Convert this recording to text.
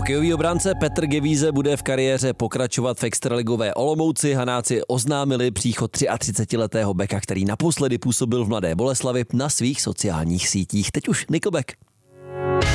Hokejový obránce Petr Gevíze bude v kariéře pokračovat v extraligové Olomouci. Hanáci oznámili příchod 33letého beka, který naposledy působil v Mladé Boleslavi, na svých sociálních sítích. Teď už Nickelback.